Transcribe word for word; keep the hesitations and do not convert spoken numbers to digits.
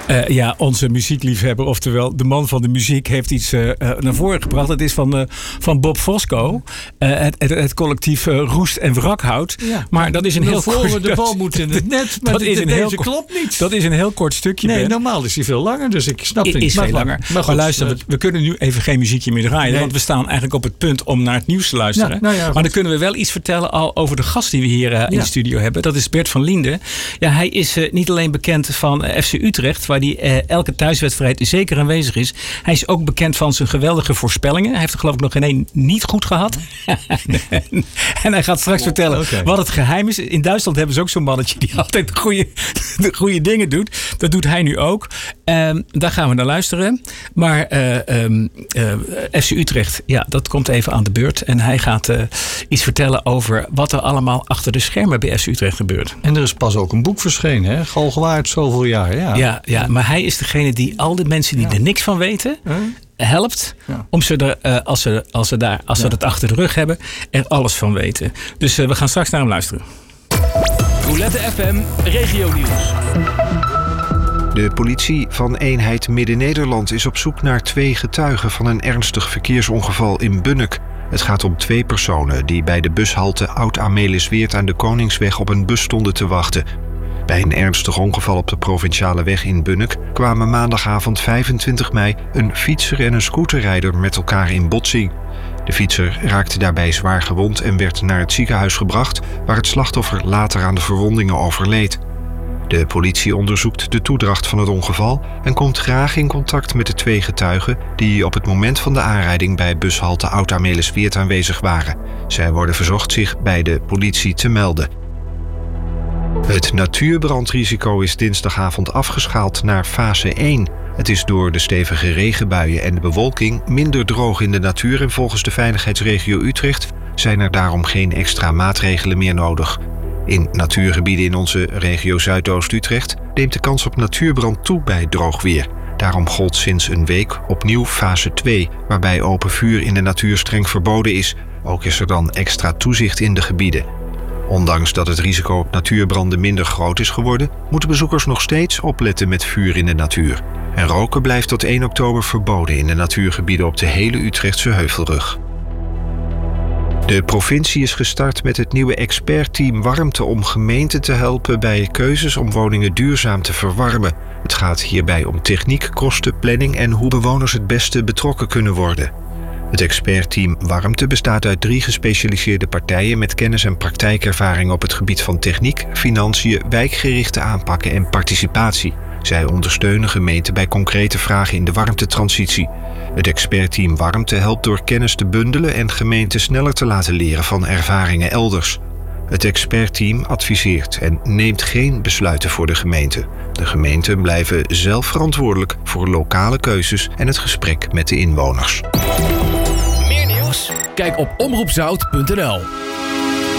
Uh, ja, onze muziekliefhebber, oftewel de man van de muziek, heeft iets uh, naar voren gebracht. Dat is van, uh, van Bob Fosco. Uh, het, het, het collectief uh, Roest en Wrakhout. Ja. Maar dat is een heel kort... We de bal moeten in het net, maar dat is een deze heel, klopt niet. Dat is een heel kort stukje. Nee, Ben. Normaal is hij veel langer, dus ik snap het niet. Is veel langer. Maar, goed, maar luister, we, we kunnen nu even geen muziekje meer draaien. Nee. Want we staan eigenlijk op het punt om naar het nieuws te luisteren. Ja, nou ja, maar dan kunnen we wel iets vertellen al over de gast die we hier uh, ja. in de studio hebben. Dat is Bert van Liende. Ja, hij is uh, niet alleen bekend van uh, F C Utrecht, waar hij uh, elke thuiswedstrijd zeker aanwezig is. Hij is ook bekend van zijn geweldige voorspellingen. Hij heeft er geloof ik nog geen één niet goed gehad. En hij gaat straks oh, vertellen okay. wat het geheim is. In Duitsland hebben ze ook zo'n mannetje die altijd de goede, de goede dingen doet. Dat doet hij nu ook. Um, daar gaan we naar luisteren. Maar uh, um, uh, F C Utrecht, ja, dat komt even aan de beurt. En hij gaat uh, iets vertellen over wat er allemaal achter de schermen bij F C Utrecht gebeurt. En er is pas ook een boek verschenen, hè? Galgenwaard, zoveel jaar. Ja. Ja, ja, maar hij is degene die al de mensen die ja. er niks van weten... Huh? helpt ja. om ze er, uh, als ze, als ze, daar, als ja. ze dat achter de rug hebben, er alles van weten. Dus uh, we gaan straks naar hem luisteren. Roulette F M, regio nieuws. De politie van eenheid Midden-Nederland is op zoek naar twee getuigen van een ernstig verkeersongeval in Bunnik. Het gaat om twee personen die bij de bushalte Oud-Amelisweert aan de Koningsweg op een bus stonden te wachten. Bij een ernstig ongeval op de provinciale weg in Bunnik kwamen maandagavond vijfentwintig mei een fietser en een scooterrijder met elkaar in botsing. De fietser raakte daarbij zwaar gewond en werd naar het ziekenhuis gebracht, waar het slachtoffer later aan de verwondingen overleed. De politie onderzoekt de toedracht van het ongeval en komt graag in contact met de twee getuigen die op het moment van de aanrijding bij bushalte Oud-Amelisweert aanwezig waren. Zij worden verzocht zich bij de politie te melden. Het natuurbrandrisico is dinsdagavond afgeschaald naar fase één. Het is door de stevige regenbuien en de bewolking minder droog in de natuur en volgens de veiligheidsregio Utrecht zijn er daarom geen extra maatregelen meer nodig. In natuurgebieden in onze regio Zuidoost-Utrecht neemt de kans op natuurbrand toe bij droog weer. Daarom gold sinds een week opnieuw fase twee, waarbij open vuur in de natuur streng verboden is. Ook is er dan extra toezicht in de gebieden. Ondanks dat het risico op natuurbranden minder groot is geworden, moeten bezoekers nog steeds opletten met vuur in de natuur. En roken blijft tot één oktober verboden in de natuurgebieden op de hele Utrechtse Heuvelrug. De provincie is gestart met het nieuwe expertteam warmte om gemeenten te helpen bij keuzes om woningen duurzaam te verwarmen. Het gaat hierbij om techniek, kosten, planning en hoe bewoners het beste betrokken kunnen worden. Het expertteam Warmte bestaat uit drie gespecialiseerde partijen met kennis en praktijkervaring op het gebied van techniek, financiën, wijkgerichte aanpakken en participatie. Zij ondersteunen gemeenten bij concrete vragen in de warmtetransitie. Het expertteam Warmte helpt door kennis te bundelen en gemeenten sneller te laten leren van ervaringen elders. Het expertteam adviseert en neemt geen besluiten voor de gemeente. De gemeenten blijven zelf verantwoordelijk voor lokale keuzes en het gesprek met de inwoners. Meer nieuws? Kijk op omroep zout punt n l.